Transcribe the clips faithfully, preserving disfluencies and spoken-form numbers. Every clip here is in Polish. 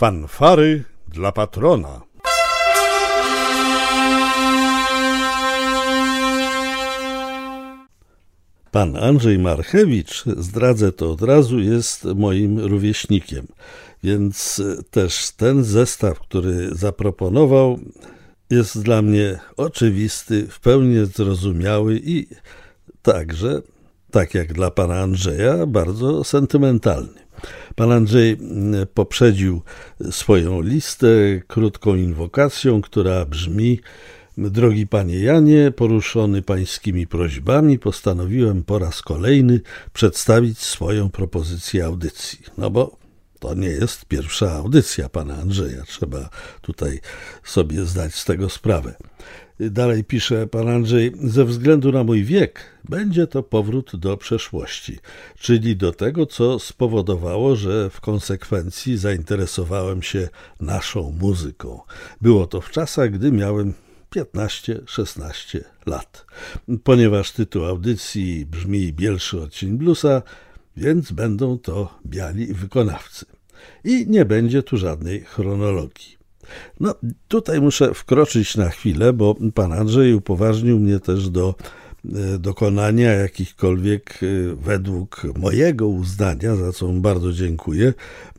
Fanfary dla patrona. Pan Andrzej Marchewicz, zdradzę to od razu, jest moim rówieśnikiem, więc też ten zestaw, który zaproponował, jest dla mnie oczywisty, w pełni zrozumiały i także, tak jak dla pana Andrzeja, bardzo sentymentalny. Pan Andrzej poprzedził swoją listę krótką inwokacją, która brzmi: drogi panie Janie, poruszony pańskimi prośbami, postanowiłem po raz kolejny przedstawić swoją propozycję audycji. No bo to nie jest pierwsza audycja pana Andrzeja, trzeba tutaj sobie zdać z tego sprawę. Dalej pisze pan Andrzej: ze względu na mój wiek będzie to powrót do przeszłości, czyli do tego, co spowodowało, że w konsekwencji zainteresowałem się naszą muzyką. Było to w czasach, gdy miałem piętnaście szesnaście lat. Ponieważ tytuł audycji brzmi Bielszy odcień bluesa, więc będą to biali wykonawcy. I nie będzie tu żadnej chronologii. No, tutaj muszę wkroczyć na chwilę, bo pan Andrzej upoważnił mnie też do dokonania jakichkolwiek, według mojego uznania, za co mu bardzo dziękuję,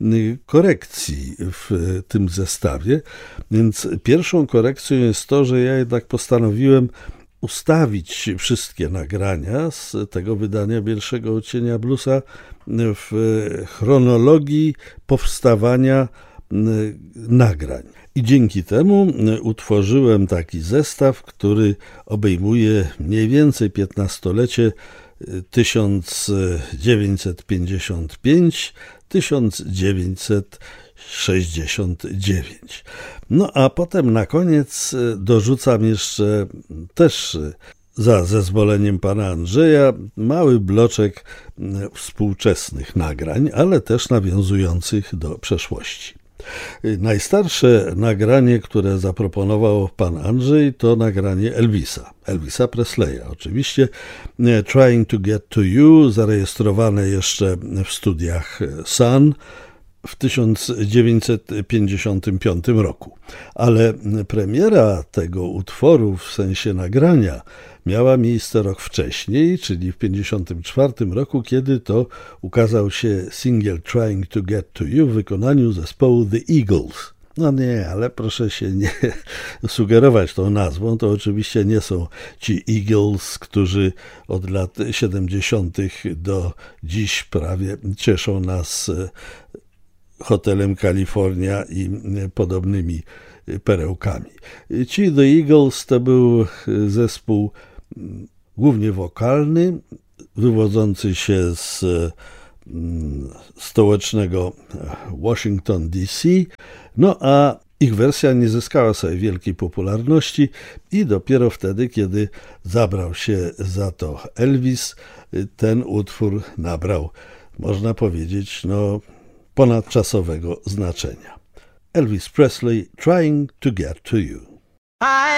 korekcji w tym zestawie. Więc pierwszą korekcją jest to, że ja jednak postanowiłem ustawić wszystkie nagrania z tego wydania Bielszego odcienia bluesa w chronologii powstawania nagrań. I dzięki temu utworzyłem taki zestaw, który obejmuje mniej więcej piętnastolecie tysiąc dziewięćset pięćdziesiąt pięć do tysiąc dziewięćset sześćdziesiąt dziewięć. No a potem na koniec dorzucam jeszcze też za zezwoleniem pana Andrzeja mały bloczek współczesnych nagrań, ale też nawiązujących do przeszłości. Najstarsze nagranie, które zaproponował pan Andrzej, to nagranie Elvisa, Elvisa Presleya. Oczywiście Trying to Get to You, zarejestrowane jeszcze w studiach Sun w tysiąc dziewięćset pięćdziesiątym piątym roku. Ale premiera tego utworu w sensie nagrania miała miejsce rok wcześniej, czyli w pięćdziesiątym czwartym roku, kiedy to ukazał się singiel Trying to Get to You w wykonaniu zespołu The Eagles. No nie, ale proszę się nie sugerować tą nazwą. To oczywiście nie są ci Eagles, którzy od lat siedemdziesiątych do dziś prawie cieszą nas hotelem Kalifornia i podobnymi perełkami. Ci The Eagles to był zespół głównie wokalny, wywodzący się z stołecznego Washington D C, no a ich wersja nie zyskała sobie wielkiej popularności i dopiero wtedy, kiedy zabrał się za to Elvis, ten utwór nabrał, można powiedzieć, no ponadczasowego znaczenia. Elvis Presley, Trying to Get to You.